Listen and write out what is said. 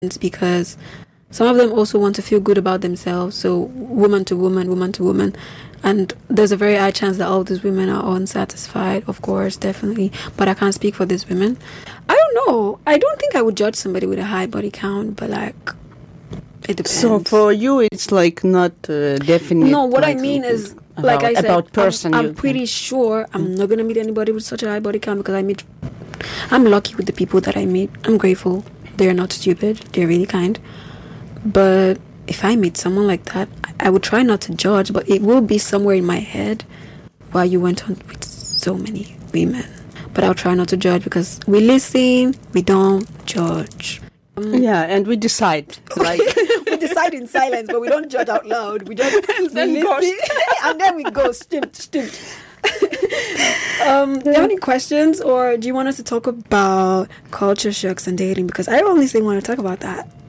because some of them also want to feel good about themselves. So woman to woman, woman to woman. And there's a very high chance that all these women are unsatisfied, of course, definitely. But I can't speak for these women. I don't know. I don't think I would judge somebody with a high body count, but like, it depends. So for you, it's like not definite. No, what like, I mean is, like I said, about person. I'm pretty sure I'm not going to meet anybody with such a high body count because I'm lucky with the people that I meet. I'm grateful. They're not stupid. They're really kind. But if I meet someone like that, I would try not to judge, but it will be somewhere in my head while you went on with so many women. But I'll try not to judge because we listen, we don't judge. Yeah, and we decide. Like we decide in silence, but we don't judge out loud. We just listen, and then we go stimmt. Do you have any questions, or do you want us to talk about culture shocks and dating? Because I honestly want to talk about that.